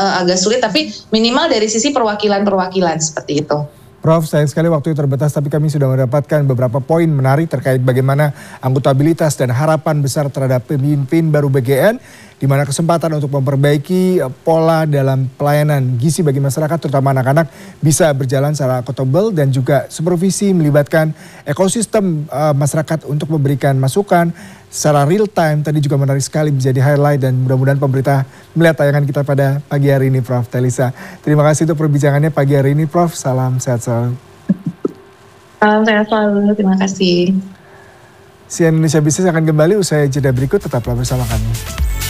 agak sulit, tapi minimal dari sisi perwakilan-perwakilan seperti itu. Prof, sayang sekali waktu terbatas, tapi kami sudah mendapatkan beberapa poin menarik terkait bagaimana akuntabilitas dan harapan besar terhadap pemimpin baru BGN, di mana kesempatan untuk memperbaiki pola dalam pelayanan gizi bagi masyarakat, terutama anak-anak, bisa berjalan secara akuntabel dan juga supervisi melibatkan ekosistem masyarakat untuk memberikan masukan secara real time. Tadi juga menarik sekali menjadi highlight dan mudah-mudahan pemerintah melihat tayangan kita pada pagi hari ini, Prof. Telisa. Terima kasih untuk perbincangannya pagi hari ini, Prof. Salam sehat selalu. Salam sehat selalu, terima kasih. CNN Indonesia Business akan kembali usai jeda berikut, tetaplah bersama kami.